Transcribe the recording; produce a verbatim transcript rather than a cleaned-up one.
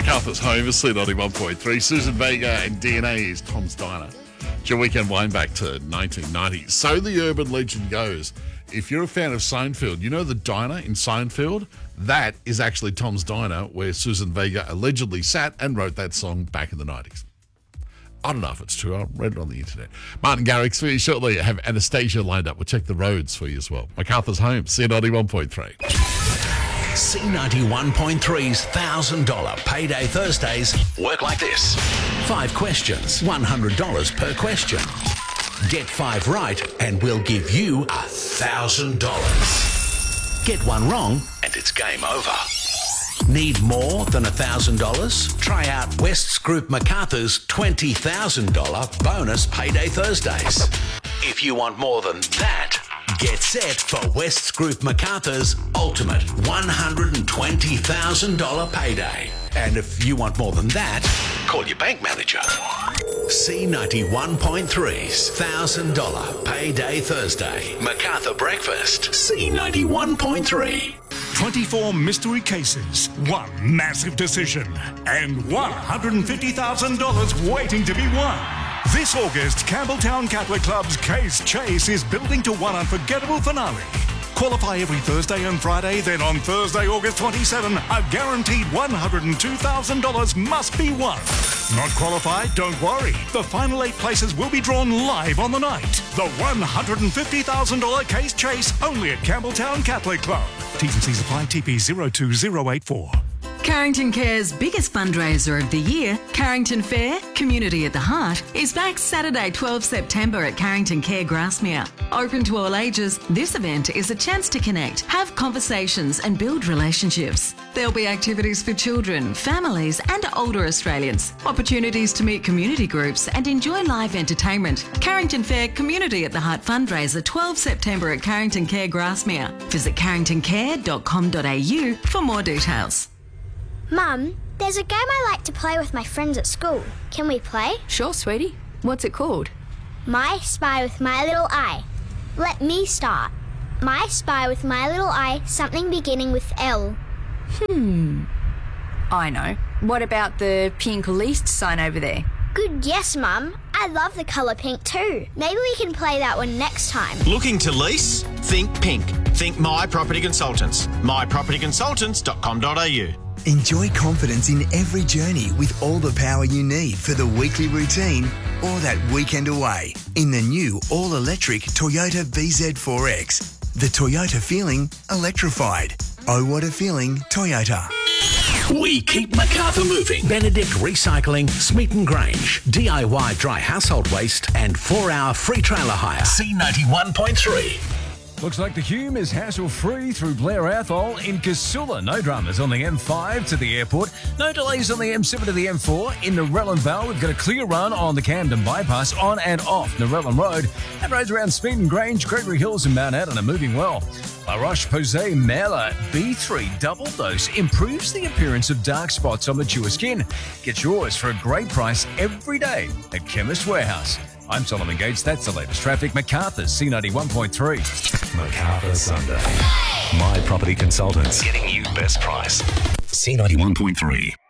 MacArthur's Home is C ninety-one point three. Susan Vega and D N A is Tom's Diner. It's your weekend wind back to nineteen ninety. So the urban legend goes, if you're a fan of Seinfeld, you know the diner in Seinfeld? That is actually Tom's Diner, where Susan Vega allegedly sat and wrote that song back in the nineties. I don't know if it's true. I read it on the internet. Martin Garrix for you shortly. I have Anastasia lined up. We'll check the roads for you as well. MacArthur's Home, C ninety-one point three. C ninety-one point three's one thousand dollars Payday Thursdays work like this. Five questions, one hundred dollars per question. Get five right and we'll give you one thousand dollars. Get one wrong and it's game over. Need more than one thousand dollars? Try out West's Group MacArthur's twenty thousand dollars bonus Payday Thursdays. If you want more than that, get set for West's Group MacArthur's ultimate one hundred twenty thousand dollars payday. And if you want more than that, call your bank manager. C ninety-one point three's one thousand dollars Payday Thursday. MacArthur Breakfast. C ninety-one point three. twenty-four mystery cases, one massive decision, and one hundred fifty thousand dollars waiting to be won. This August, Campbelltown Catholic Club's Case Chase is building to one unforgettable finale. Qualify every Thursday and Friday, then on Thursday, August twenty-seventh, a guaranteed one hundred two thousand dollars must be won. Not qualified? Don't worry. The final eight places will be drawn live on the night. The one hundred fifty thousand dollars Case Chase, only at Campbelltown Catholic Club. T's and C's apply. T P zero two zero eight four. Carrington Care's biggest fundraiser of the year, Carrington Fair, Community at the Heart, is back Saturday, twelfth September at Carrington Care Grassmere. Open to all ages, this event is a chance to connect, have conversations and build relationships. There'll be activities for children, families and older Australians, opportunities to meet community groups and enjoy live entertainment. Carrington Fair, Community at the Heart fundraiser, twelfth September at Carrington Care Grassmere. Visit carrington care dot com dot a u for more details. Mum, there's a game I like to play with my friends at school. Can we play? Sure, sweetie. What's it called? My Spy with My Little Eye. Let me start. My Spy with My Little Eye, something beginning with L. Hmm. I know. What about the pink leased sign over there? Good guess, Mum. I love the colour pink too. Maybe we can play that one next time. Looking to lease? Think pink. Think My Property Consultants. my property consultants dot com dot a u. Enjoy confidence in every journey with all the power you need for the weekly routine or that weekend away in the new all-electric Toyota B Z four X. The Toyota feeling electrified. Oh, what a feeling, Toyota. We keep MacArthur moving. Benedict Recycling, Smeaton Grange, D I Y dry household waste and four-hour free trailer hire. C ninety-one point three. Looks like the Hume is hassle-free through Blair Athol in Casula. No dramas on the M five to the airport. No delays on the M seven to the M four. In Narellan Vale, we've got a clear run on the Camden Bypass on and off Narellan Road. And roads around Smeaton Grange, Gregory Hills and Mount Adam are moving well. La Roche-Posay Mela B three Double Dose improves the appearance of dark spots on mature skin. Get yours for a great price every day at Chemist Warehouse. I'm Solomon Gates. That's the latest traffic. MacArthur's C ninety-one point three. MacArthur Sunday. My Property Consultants. Getting you best price. C ninety-one point three.